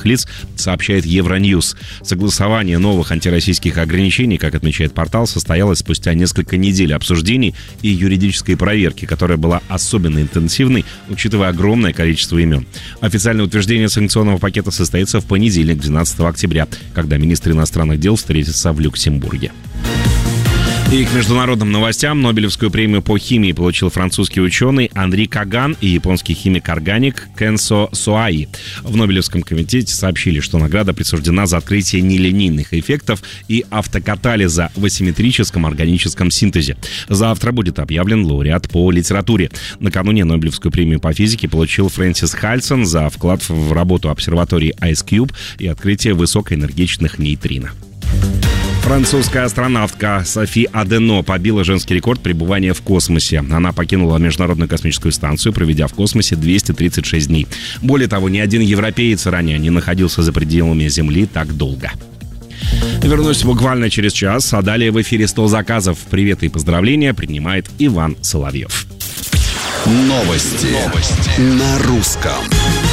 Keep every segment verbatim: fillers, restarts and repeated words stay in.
физических лиц, сообщает Евроньюз. Согласование новых антироссийских ограничений, как отмечает портал, состоялось спустя несколько недель обсуждений и юридической проверки, которая была особенно интенсивной, учитывая огромное количество имен. Официальное утверждение санкционного пакета состоится в понедельник, двенадцатого октября, когда министр иностранных дел встретится в Люксембурге. И к международным новостям. Нобелевскую премию по химии получил французский ученый Анри Каган и японский химик-органик Кенсо Суаи. В Нобелевском комитете сообщили, что награда присуждена за открытие нелинейных эффектов и автокатализа в асимметрическом органическом синтезе. Завтра будет объявлен лауреат по литературе. Накануне Нобелевскую премию по физике получил Фрэнсис Хальсон за вклад в работу обсерватории Ice-Cube и открытие высокоэнергичных нейтрино. Французская астронавтка Софи Адено побила женский рекорд пребывания в космосе. Она покинула Международную космическую станцию, проведя в космосе двести тридцать шесть дней. Более того, ни один европеец ранее не находился за пределами Земли так долго. Вернусь буквально через час, а далее в эфире сто заказов. Привет и поздравления принимает Иван Соловьев. Новости, Новости. На русском.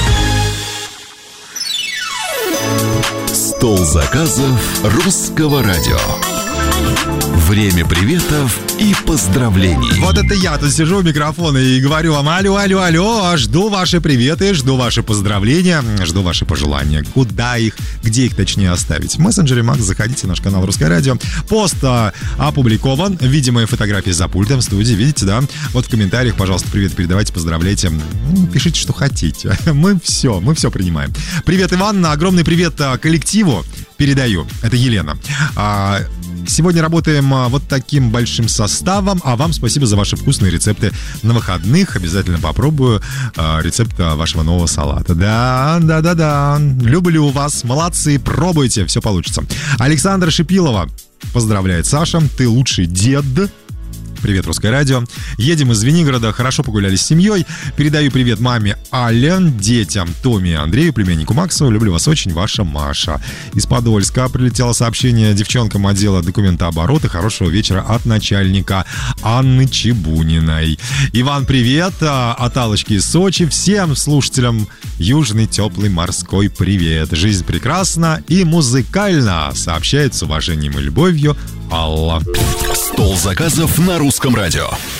Стол заказов русского радио. Время приветов и поздравлений. Вот это я тут сижу у микрофона и говорю вам: алло, алло, алло, жду ваши приветы, жду ваши поздравления, жду ваши пожелания. Куда их, где их точнее оставить? В мессенджере Макс, заходите в наш канал Русское радио. Пост а, опубликован, видимые фотографии за пультом в студии, видите, да? Вот в комментариях, пожалуйста, привет передавайте, поздравляйте. Пишите, что хотите. Мы все, мы все принимаем. Привет, Иван, огромный привет коллективу передаю. Это Елена. А, Сегодня работаем вот таким большим составом, а вам спасибо за ваши вкусные рецепты на выходных. Обязательно попробую э, рецепт вашего нового салата. Да, да, да, да. Люблю вас. Молодцы, пробуйте, все получится. Александра Шипилова поздравляет Саша. Ты лучший дед. Привет, Русское радио. Едем из Звенигорода, хорошо погуляли с семьей. Передаю привет маме Але, детям Томе и Андрею, племяннику Максу. Люблю вас очень, ваша Маша. Из Подольска прилетело сообщение девчонкам отдела документооборота. Хорошего вечера от начальника Анны Чебуниной. Иван, привет от Аллочки из Сочи. Всем слушателям южный теплый морской привет. Жизнь прекрасна и музыкальна, сообщает с уважением и любовью Алла. Стол заказов на русском радио.